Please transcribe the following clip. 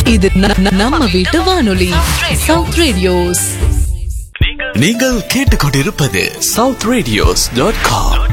இது நம்ம வீட்டு வானொலி சவுத் ரேடியோஸ். நீங்கள் கேட்டுக்கொண்டிருப்பது southradios.com.